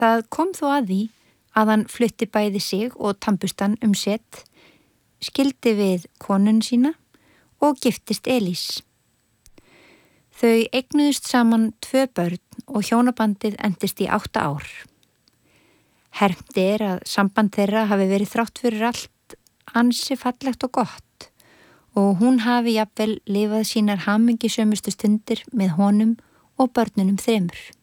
Það kom þó að því að hann flutti bæði sig og tannburstan set, skildi við konun sína og giftist Elís. Þau eignuðust saman 2 börn og hjónabandið endist í 8 ár. Hermt að samband þeirra hafi verið þrátt fyrir allt ansi fallegt og gott og hún hafi jafnvel lifað sínar hamingjusömustu stundir með honum og börnunum 3.